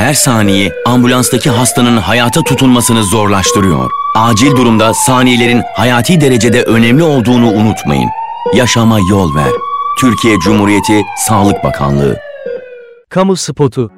her saniye ambulanstaki hastanın hayata tutunmasını zorlaştırıyor. Acil durumda saniyelerin hayati derecede önemli olduğunu unutmayın. Yaşama yol ver. Türkiye Cumhuriyeti Sağlık Bakanlığı. Kamu spotu.